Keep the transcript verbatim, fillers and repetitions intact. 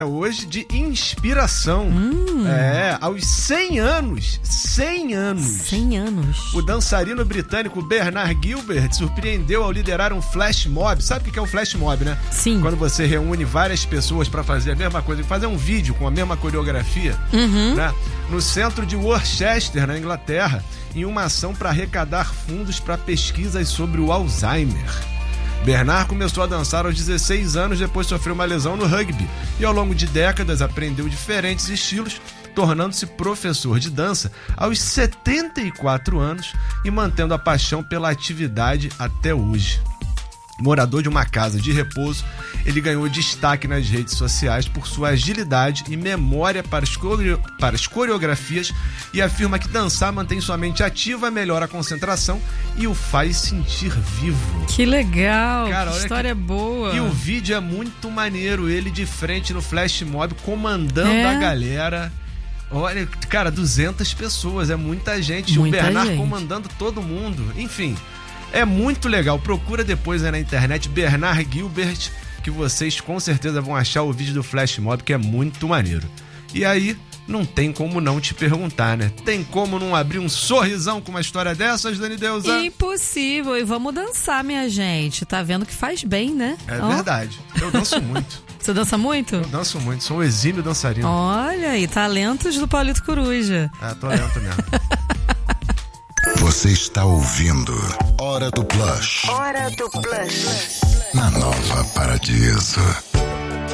Hoje de inspiração. Hum. É, aos cem anos. cem anos. cem anos. O dançarino britânico Bernard Gilbert surpreendeu ao liderar um flash mob. Sabe o que é um flash mob, né? Sim. Quando você reúne várias pessoas pra fazer a mesma coisa, fazer um vídeo com a mesma coreografia, Uhum. né? No centro de Worcester, na Inglaterra, em uma ação para arrecadar fundos para pesquisas sobre o Alzheimer. Bernard começou a dançar aos dezesseis anos, depois sofreu uma lesão no rugby e ao longo de décadas aprendeu diferentes estilos, tornando-se professor de dança aos setenta e quatro anos e mantendo a paixão pela atividade até hoje. Morador de uma casa de repouso, ele ganhou destaque nas redes sociais por sua agilidade e memória para as, coreo... para as coreografias e afirma que dançar mantém sua mente ativa, melhora a concentração e o faz sentir vivo. Que legal, Cara, que olha história que... boa. E o vídeo é muito maneiro, ele de frente no flash mob, comandando É. a galera. Olha, cara, duzentas pessoas, é muita gente. Muita o Bernard gente. comandando todo mundo. Enfim, é muito legal. Procura depois aí na internet Bernard Gilbert, que vocês com certeza vão achar o vídeo do flash mob, que é muito maneiro. E aí, não tem como não te perguntar, né? Tem como não abrir um sorrisão com uma história dessas, Dani Deusa? Impossível. E vamos dançar, minha gente. Tá vendo que faz bem, né? É Ó. verdade. Eu danço muito. Você dança muito? Eu danço muito. Sou um exímio dançarino. Olha aí, talentos do Paulito Coruja. Ah, tô lento mesmo. Você está ouvindo Hora do Plush Hora do Plush. na Nova Paradiso.